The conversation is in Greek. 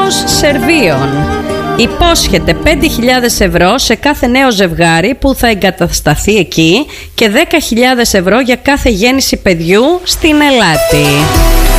Δήμος Σερβίων υπόσχεται 5.000 ευρώ σε κάθε νέο ζευγάρι που θα εγκατασταθεί εκεί και 10.000 ευρώ για κάθε γέννηση παιδιού στην Ελάτη.